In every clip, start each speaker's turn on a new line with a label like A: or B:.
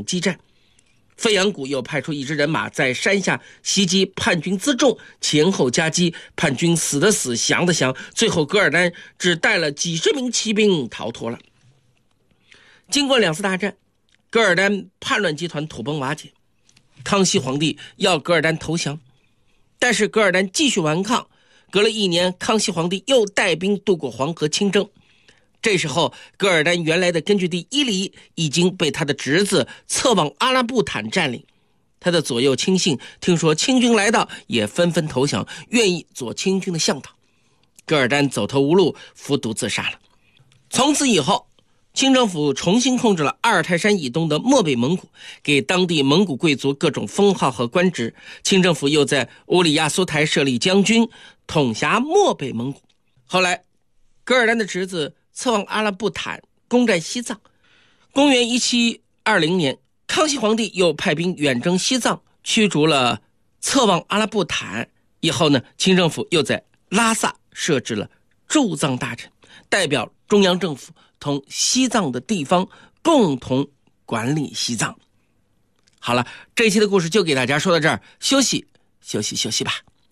A: 激战。费扬古又派出一支人马在山下袭击叛军辎重，前后夹击，叛军死的死，降的降，最后噶尔丹只带了几十名骑兵逃脱了。经过2次大战，噶尔丹叛乱集团土崩瓦解，康熙皇帝要噶尔丹投降，但是噶尔丹继续顽抗。隔了1年，康熙皇帝又带兵渡过黄河亲征。这时候噶尔丹原来的根据地伊犁已经被他的侄子策妄阿拉布坦占领，他的左右亲信听说清军来到，也纷纷投降，愿意做清军的向导。噶尔丹走投无路，服毒自杀了。从此以后，清政府重新控制了阿尔泰山以东的漠北蒙古，给当地蒙古贵族各种封号和官职。清政府又在乌里亚苏台设立将军，统辖漠北蒙古。后来噶尔丹的侄子策妄阿拉布坦攻占西藏。公元1720年，康熙皇帝又派兵远征西藏，驱逐了策妄阿拉布坦。以后呢，清政府又在拉萨设置了驻藏大臣，代表中央政府同西藏的地方共同管理西藏。好了，这一期的故事就给大家说到这儿，休息吧。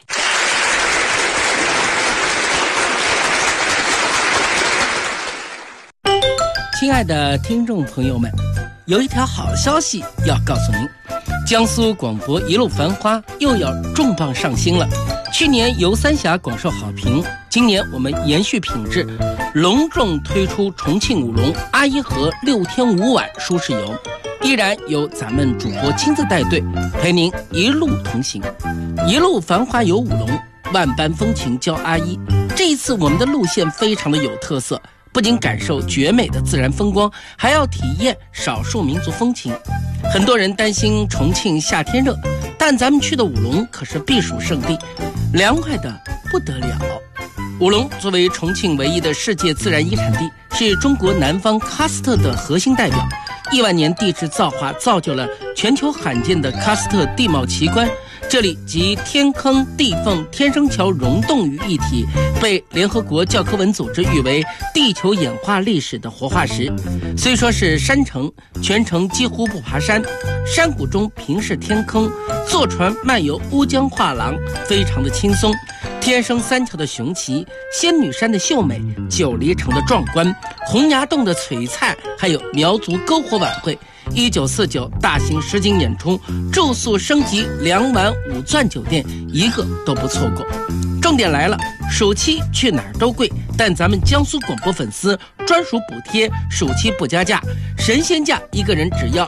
A: 亲爱的听众朋友们，有一条好消息要告诉您，江苏广播一路繁花又要重磅上新了。去年游三峡广受好评，今年我们延续品质，隆重推出重庆舞龙阿依河6天5晚舒适游，依然由咱们主播亲自带队，陪您一路同行。一路繁华游舞龙，万般风情教阿依。这一次我们的路线非常的有特色，不仅感受绝美的自然风光，还要体验少数民族风情。很多人担心重庆夏天热，但咱们去的舞龙可是避暑胜地，凉快的不得了。舞龙作为重庆唯一的世界自然遗产地，是中国南方喀斯特的核心代表。亿万年地质造化造就了全球罕见的喀斯特地貌奇观，这里集天坑、地缝、天生桥溶洞于一体，被联合国教科文组织誉为地球演化历史的活化石。虽说是山城，全程几乎不爬山，山谷中平视天坑，坐船漫游乌江画廊，非常的轻松。天生三桥的雄奇，仙女山的秀美，九黎城的壮观，洪崖洞的璀璨，还有苗族篝火晚会，1949大型实景演出，住宿升级2晚5钻酒店，一个都不错过。重点来了，暑期去哪儿都贵，但咱们江苏广播粉丝专属补贴，暑期不加价，神仙价，一个人只要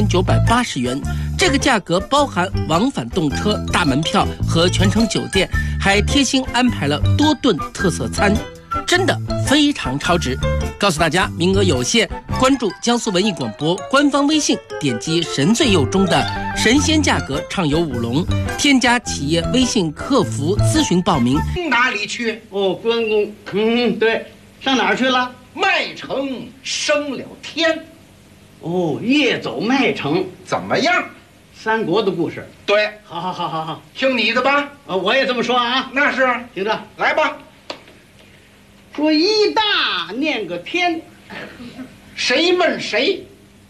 A: 2980元。这个价格包含往返动车、大门票和全程酒店，还贴心安排了多顿特色餐，真的非常超值。告诉大家名额有限，关注江苏文艺广播官方微信，点击神最右中的神仙价格畅游舞龙，添加企业微信客服咨询报名。
B: 哪里去？
C: 哦，关公，对，上哪儿去了？
B: 麦城升了天。
C: 哦，夜走麦城，
B: 怎么样？
C: 三国的故事。
B: 对，
C: 好，
B: 听你的吧。
C: 我也这么说啊。
B: 那是，
C: 听着，
B: 来吧。
C: 说一大念个天，
B: 谁问谁？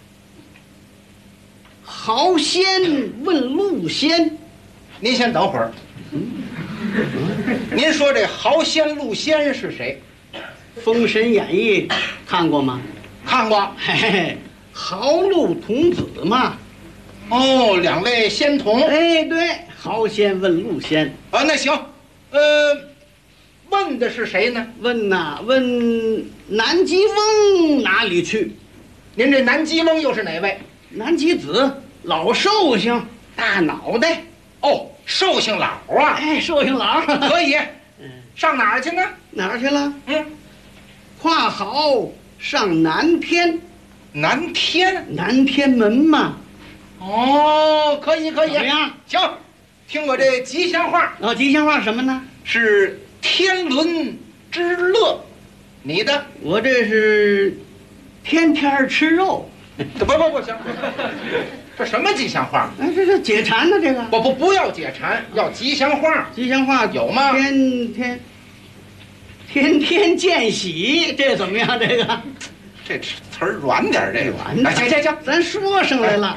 C: 豪仙问陆仙。
B: 您先等会儿。您说这豪仙陆仙是谁？
C: 《封神演义》看过吗？
B: 看过。
C: 嘿嘿，豪陆童子嘛。
B: 哦，两位仙童。
C: 哎，对，豪仙问陆仙。
B: 啊，那行，问的是谁呢？
C: 问南极翁哪里去？
B: 您这南极翁又是哪位？
C: 南极子，老寿星，大脑袋。
B: 哦，寿星老啊。
C: 哎，寿星老
B: 可以。上哪儿去呢？
C: 哪儿去了？跨好上南天。
B: 南天？
C: 南天门嘛。
B: 哦，可以。
C: 怎么样？
B: 行，听我这吉祥话。
C: 吉祥话什么呢？
B: 是天伦之乐。你的？
C: 我这是天天吃肉。
B: 不行，这什么吉祥话？
C: 哎，这解馋呢，这个。
B: 不要解馋，要吉祥话。
C: 吉祥话
B: 有吗？
C: 天天见喜，这怎么样？这个，
B: 这词儿软点，这个。
C: 行，咱说上来了。